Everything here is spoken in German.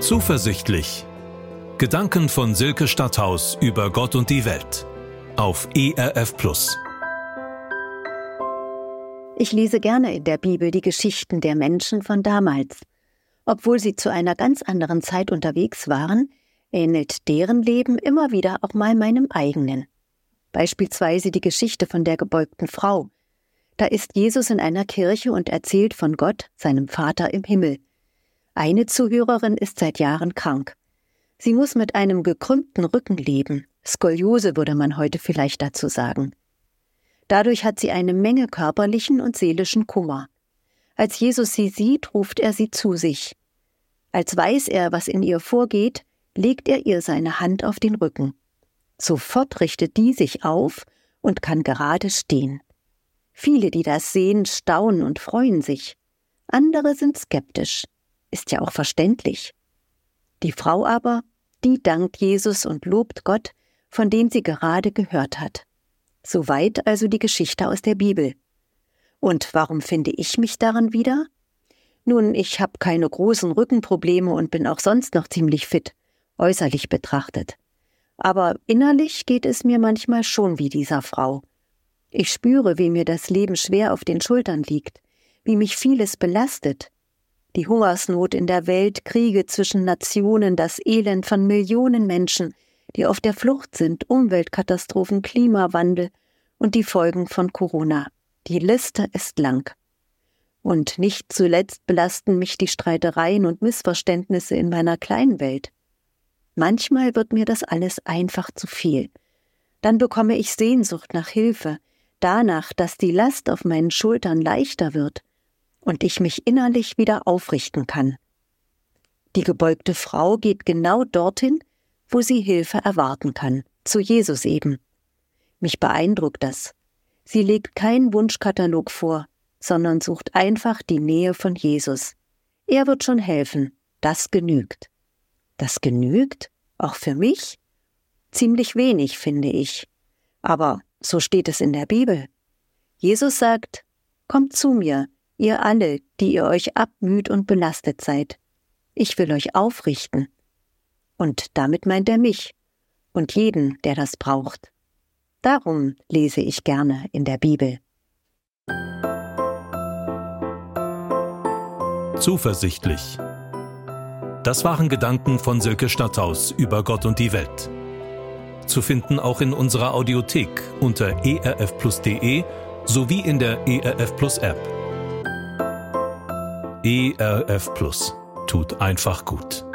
Zuversichtlich. Gedanken von Silke Stadthaus über Gott und die Welt. Auf ERF+. Ich lese gerne in der Bibel die Geschichten der Menschen von damals. Obwohl sie zu einer ganz anderen Zeit unterwegs waren, ähnelt deren Leben immer wieder auch mal meinem eigenen. Beispielsweise die Geschichte von der gebeugten Frau. Da ist Jesus in einer Kirche und erzählt von Gott, seinem Vater im Himmel. Eine Zuhörerin ist seit Jahren krank. Sie muss mit einem gekrümmten Rücken leben. Skoliose würde man heute vielleicht dazu sagen. Dadurch hat sie eine Menge körperlichen und seelischen Kummer. Als Jesus sie sieht, ruft er sie zu sich. Als weiß er, was in ihr vorgeht, legt er ihr seine Hand auf den Rücken. Sofort richtet die sich auf und kann gerade stehen. Viele, die das sehen, staunen und freuen sich. Andere sind skeptisch. Ist ja auch verständlich. Die Frau aber, die dankt Jesus und lobt Gott, von dem sie gerade gehört hat. Soweit also die Geschichte aus der Bibel. Und warum finde ich mich darin wieder? Nun, ich habe keine großen Rückenprobleme und bin auch sonst noch ziemlich fit, äußerlich betrachtet. Aber innerlich geht es mir manchmal schon wie dieser Frau. Ich spüre, wie mir das Leben schwer auf den Schultern liegt, wie mich vieles belastet. Die Hungersnot in der Welt, Kriege zwischen Nationen, das Elend von Millionen Menschen, die auf der Flucht sind, Umweltkatastrophen, Klimawandel und die Folgen von Corona. Die Liste ist lang. Und nicht zuletzt belasten mich die Streitereien und Missverständnisse in meiner kleinen Welt. Manchmal wird mir das alles einfach zu viel. Dann bekomme ich Sehnsucht nach Hilfe, danach, dass die Last auf meinen Schultern leichter wird und ich mich innerlich wieder aufrichten kann. Die gebeugte Frau geht genau dorthin, wo sie Hilfe erwarten kann, zu Jesus eben. Mich beeindruckt das. Sie legt keinen Wunschkatalog vor, sondern sucht einfach die Nähe von Jesus. Er wird schon helfen, das genügt. Das genügt? Auch für mich? Ziemlich wenig, finde ich. Aber so steht es in der Bibel. Jesus sagt, kommt zu mir, ihr alle, die ihr euch abmüht und belastet seid. Ich will euch aufrichten. Und damit meint er mich und jeden, der das braucht. Darum lese ich gerne in der Bibel. Zuversichtlich. Das waren Gedanken von Silke Stadthaus über Gott und die Welt. Zu finden auch in unserer Audiothek unter erfplus.de sowie in der ERF Plus App. ERF Plus tut einfach gut.